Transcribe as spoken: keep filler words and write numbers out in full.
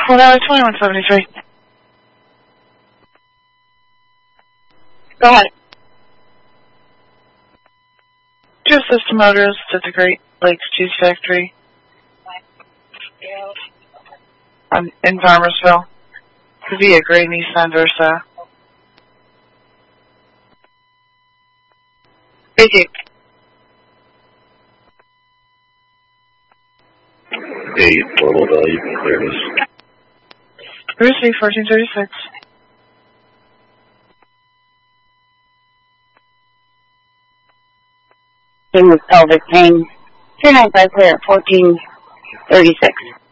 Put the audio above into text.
Fort Valley twenty-one seventy-three. Go ahead. Two system motors to the Great Lakes Cheese Factory. I'm in Farmersville. Via Gray Nissan Versa. Thank you. Eight, total value for clearness. Receive fourteen thirty-six. Same with pelvic pain. three nine five clear at fourteen thirty-six.